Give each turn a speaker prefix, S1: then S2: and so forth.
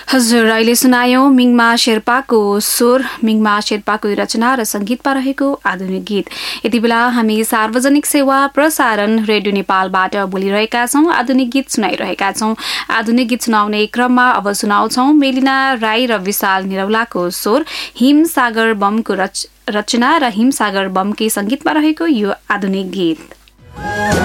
S1: हजुर, अहिले सुनायौं मिङमा शेर्पाको स्वर, मिङमा शेर्पाको रचना र संगीतमा रहेको आधुनिक गीत। यति बेला हामी सार्वजनिक सेवा प्रसारण रेडियो नेपालबाट बोलिरहेका छौं, आधुनिक गीत सुनाइरहेका छौं। आधुनिक गीत सुनाउने क्रममा अब सुनाउँछौं मेलिना राई र विशाल निरौलाको स्वर, हिमसागर बमको रचना र हिमसागर बमकै संगीतमा रहेको यो आधुनिक गीत।